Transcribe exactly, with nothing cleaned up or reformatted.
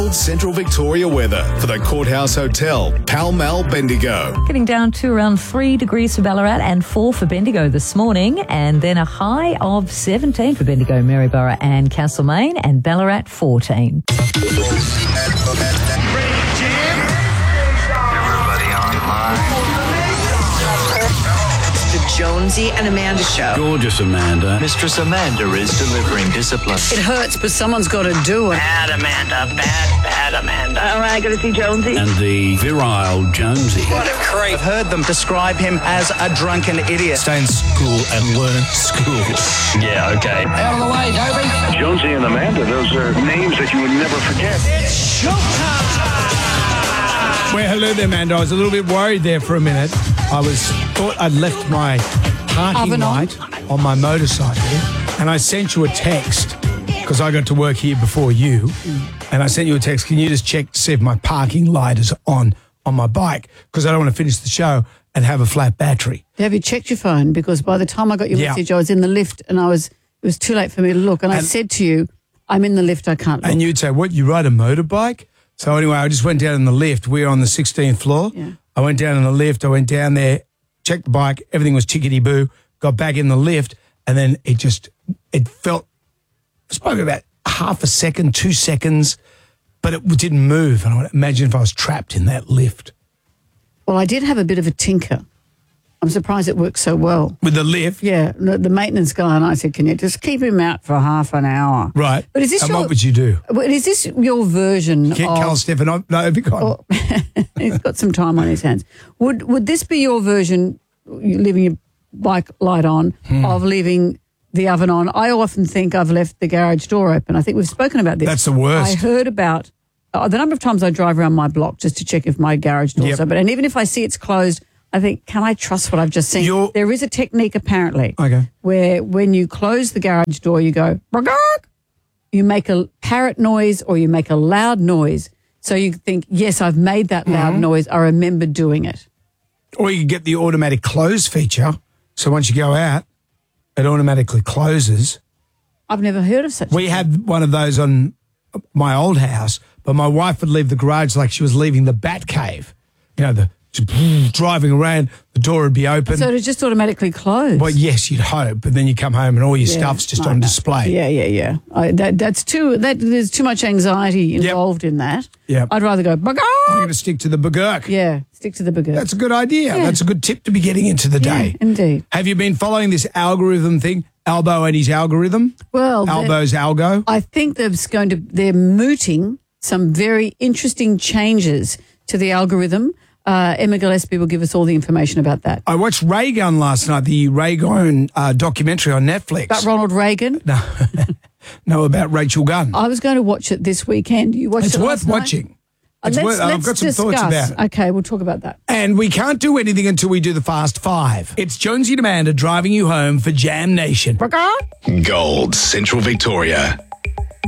Gold Central Victoria weather for the Courthouse Hotel, Pall Mall, Bendigo. Getting down to around three degrees for Ballarat and four for Bendigo this morning, and then a high of seventeen for Bendigo, Maryborough and Castlemaine, and Ballarat fourteen. Everybody online. The Jonesy and Amanda Show. Gorgeous Amanda. Mistress Amanda is delivering discipline. It hurts, but someone's got to do it. Bad Amanda, bad, bad Amanda. All right, going to see Jonesy. And the virile Jonesy. What a creep. I've heard them describe him as a drunken idiot. Stay in school and learn school. Yeah, okay. Out of the way, Toby. Jonesy and Amanda, those are names that you would never forget. It's showtime. Well, hello there, Amanda. I was a little bit worried there for a minute. I was thought I'd left my parking Oven on. light on my motorcycle, and I sent you a text because I got to work here before you, mm. and I sent you a text. Can you just check to see if my parking light is on on my bike? Because I don't want to finish the show and have a flat battery. Have you checked your phone? Because by the time I got your Yeah. message, I was in the lift, and I was it was too late for me to look. And, I And- said to you, "I'm in the lift. I can't look." And you'd say, "What? You ride a motorbike?" So anyway, I just went down in the lift. We were on the sixteenth floor. Yeah. I went down in the lift. I went down there, checked the bike. Everything was tickety-boo. Got back in the lift, and then it just, it felt, it was probably about half a second, two seconds, but it didn't move. And I would imagine if I was trapped in that lift. Well, I did have a bit of a tinker. I'm surprised it worked so well. With the lift? Yeah, the, the maintenance guy and I said, "Can you just keep him out for half an hour?" Right. But is this and your, what would you do? Well, is this your version Get of? Carl Stefan, no, have you got Oh, he's got some time on his hands. Would would this be your version, you leaving your bike light on, Hmm. of leaving the oven on? I often think I've left the garage door open. I think we've spoken about this. That's the worst. I heard about uh, the number of times I drive around my block just to check if my garage door's Yep. open. And even if I see it's closed, I think, can I trust what I've just seen? You're- There is a technique apparently Okay. where when you close the garage door, you go, "Bark!" You make a parrot noise or you make a loud noise. So you think, yes, I've made that loud Mm-hmm. noise. I remember doing it. Or you can get the automatic close feature. So once you go out, it automatically closes. I've never heard of such We a thing. had one of those on my old house, but my wife would leave the garage like she was leaving the bat cave. You know, the driving around, the door would be open. So it just automatically close. Well, yes, you'd hope, but then you come home and all your Yeah, stuff's just I on know. display. Yeah, yeah, yeah. I, that, that's too, that, there's too much anxiety involved in that. Yep. I'd rather go, "Bark!" I'm going to stick to the Bagurk. Yeah, stick to the bigger. That's a good idea. Yeah. That's a good tip to be getting into the Yeah, day. indeed. Have you been following this algorithm thing? Albo and his algorithm? Well, the- Albo's algo? I think there's going to, they're mooting some very interesting changes to the algorithm. Uh, Emma Gillespie will give us all the information about that. I watched Ray Gun last night, the Ray Gun uh, documentary on Netflix. About Ronald Reagan. No, no, about Rachel Gunn. I was going to watch it this weekend. You watched It's it worth last night? watching. Uh, It's let's worth, I've let's got some discuss. thoughts about it. Okay, we'll talk about that. And we can't do anything until we do the Fast Five. It's Jonesy and Amanda driving you home for Jam Nation. Gold Central Victoria.